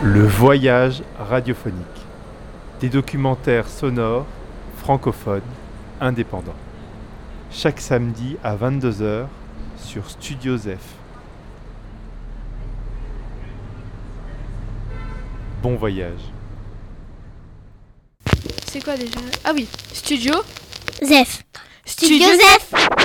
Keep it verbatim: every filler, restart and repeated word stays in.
Le voyage radiophonique. Des documentaires sonores, francophones, indépendants. Chaque samedi à vingt-deux heures sur Studio Zef. Bon voyage. C'est quoi déjà? Ah oui, Studio Zef. Studio Studio Zef.